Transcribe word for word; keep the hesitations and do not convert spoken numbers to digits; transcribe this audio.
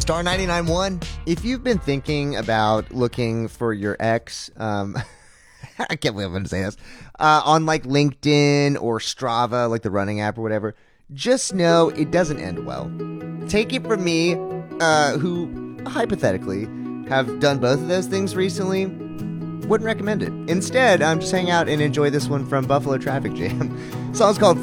Star ninety-nine point one. If you've been thinking about looking for your ex, um, I can't believe I'm going to say this, uh, on like LinkedIn or Strava, like the running app or whatever, just know it doesn't end well. Take it from me, uh, who hypothetically have done both of those things recently. Wouldn't recommend it. Instead, um, just hang out and enjoy this one from Buffalo Traffic Jam. The song's called